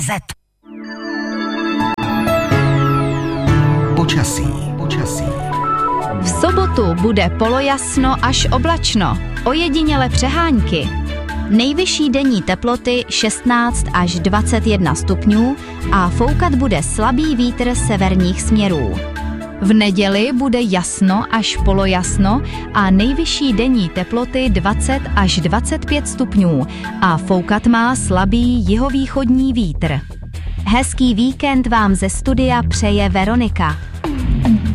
Počasí. V sobotu bude polojasno až oblačno, ojediněle přehánky. Nejvyšší denní teploty 16 až 21 stupňů a foukat bude slabý vítr severních směrů. V neděli bude jasno až polojasno a nejvyšší denní teploty 20 až 25 stupňů a foukat má slabý jihovýchodní vítr. Hezký víkend vám ze studia přeje Veronika.